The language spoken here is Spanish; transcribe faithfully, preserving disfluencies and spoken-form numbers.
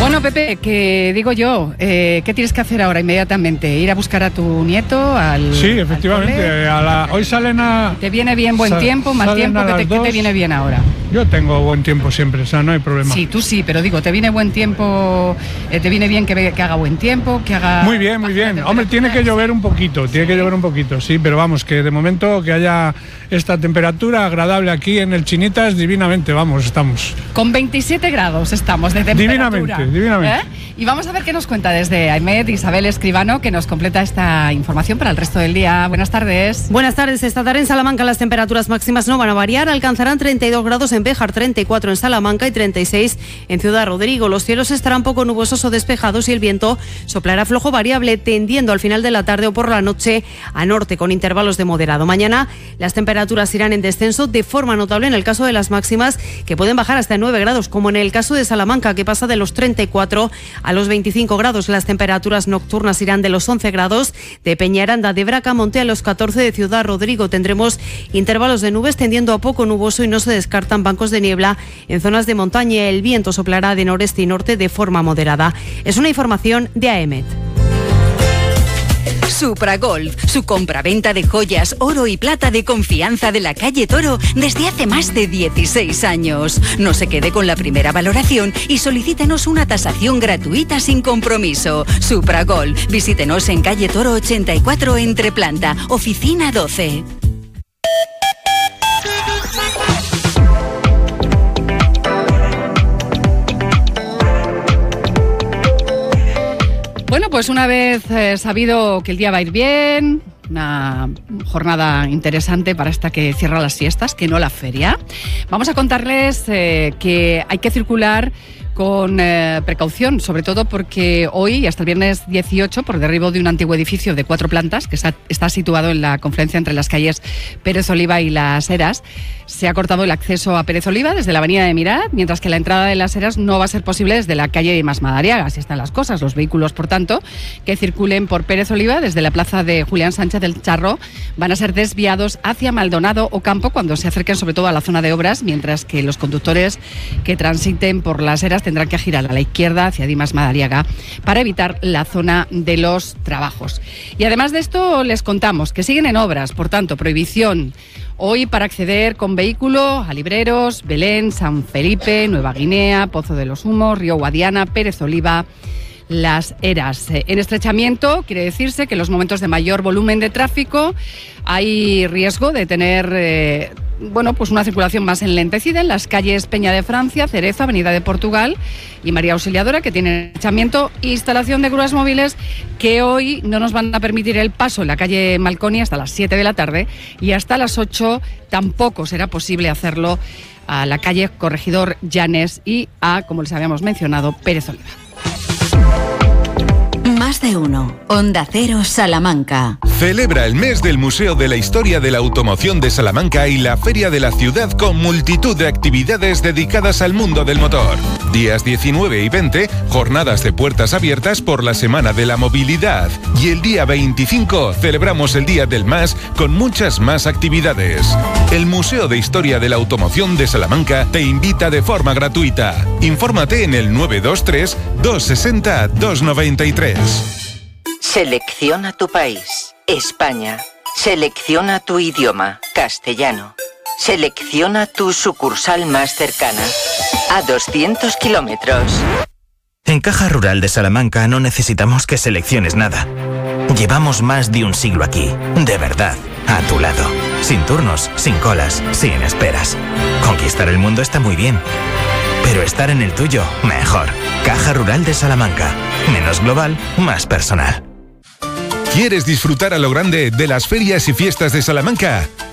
Bueno, Pepe, que digo yo, eh, ¿qué tienes que hacer ahora inmediatamente? ¿Ir a buscar a tu nieto al Sí, efectivamente. Al a la, hoy salen a... ¿Te viene bien buen sal, tiempo, mal tiempo? ¿Qué te, ¿Qué te viene bien ahora? Yo tengo buen tiempo siempre, o sea, no hay problema. Sí, tú sí, pero digo, ¿te viene buen tiempo? Eh, ¿Te viene bien que, que haga buen tiempo? Que haga muy bien, muy bien. Hombre, tiene que llover un poquito, tiene que llover un poquito, sí, pero vamos, que de momento que haya esta temperatura agradable aquí en el Chinitas, divinamente, vamos, estamos. Con veintisiete grados estamos de temperatura. Divinamente, divinamente. ¿Eh? Y vamos a ver qué nos cuenta desde Aimet Isabel Escribano, que nos completa esta información para el resto del día. Buenas tardes. Buenas tardes. Esta tarde en Salamanca las temperaturas máximas no van a variar. Alcanzarán treinta y dos grados en Béjar, treinta y cuatro en Salamanca y treinta y seis en Ciudad Rodrigo. Los cielos estarán poco nubosos o despejados y el viento soplará flojo variable, tendiendo al final de la tarde o por la noche a norte con intervalos de moderado. Mañana las temperaturas irán en descenso de forma notable en el caso de las máximas, que pueden bajar hasta nueve grados, como en el caso de Salamanca, que pasa de los treinta y cuatro a los veinticinco grados. Las temperaturas nocturnas irán de los once grados de Peñaranda de Bracamonte a los catorce de Ciudad Rodrigo. Tendremos intervalos de nubes tendiendo a poco nuboso y no se descartan bancos de niebla en zonas de montaña. El viento soplará de noreste y norte de forma moderada. Es una información de Aemet. Supragolf, su compraventa de joyas, oro y plata de confianza de la calle Toro desde hace más de dieciséis años. No se quede con la primera valoración y solicítenos una tasación gratuita sin compromiso. Supragolf, visítenos en calle Toro ochenta y cuatro entre planta, oficina doce. Bueno, pues una vez eh, sabido que el día va a ir bien, una jornada interesante para esta que cierra las fiestas, que no la feria, vamos a contarles eh, que hay que circular con eh, precaución, sobre todo porque hoy y hasta el viernes dieciocho, por derribo de un antiguo edificio de cuatro plantas que está, está situado en la confluencia entre las calles Pérez Oliva y Las Heras, se ha cortado el acceso a Pérez Oliva desde la avenida de Mirat, mientras que la entrada de Las Heras no va a ser posible desde la calle Mas Madariaga. Así están las cosas. Los vehículos, por tanto, que circulen por Pérez Oliva desde la plaza de Julián Sánchez del Charro van a ser desviados hacia Maldonado o Campo cuando se acerquen sobre todo a la zona de obras, mientras que los conductores que transiten por Las Heras tendrán que girar a la izquierda hacia Dimas Madariaga para evitar la zona de los trabajos. Y además de esto les contamos que siguen en obras, por tanto, prohibición hoy para acceder con vehículo a Libreros, Belén, San Felipe, Nueva Guinea, Pozo de los Humos, Río Guadiana, Pérez Oliva, Las Heras. En estrechamiento quiere decirse que en los momentos de mayor volumen de tráfico hay riesgo de tener eh, bueno, pues una circulación más enlentecida en las calles Peña de Francia, Cerezo, Avenida de Portugal y María Auxiliadora, que tienen estrechamiento e instalación de grúas móviles que hoy no nos van a permitir el paso en la calle Malconi hasta las siete de la tarde y hasta las ocho tampoco será posible hacerlo a la calle Corregidor Llanes y a, como les habíamos mencionado, Pérez Oliva. Más de uno. Onda Cero Salamanca. Celebra el mes del Museo de la Historia de la Automoción de Salamanca y la Feria de la Ciudad con multitud de actividades dedicadas al mundo del motor. Días diecinueve y veinte, jornadas de puertas abiertas por la Semana de la Movilidad. Y el día veinticinco celebramos el Día del Más con muchas más actividades. El Museo de Historia de la Automoción de Salamanca te invita de forma gratuita. Infórmate en el nueve dos tres, dos seis cero, dos nueve tres. Selecciona tu país, España. Selecciona tu idioma, castellano. Selecciona tu sucursal más cercana, a doscientos kilómetros. En Caja Rural de Salamanca no necesitamos que selecciones nada. Llevamos más de un siglo aquí, de verdad, a tu lado. Sin turnos, sin colas, sin esperas. Conquistar el mundo está muy bien, pero estar en el tuyo, mejor. Caja Rural de Salamanca. Menos global, más personal. ¿Quieres disfrutar a lo grande de las ferias y fiestas de Salamanca?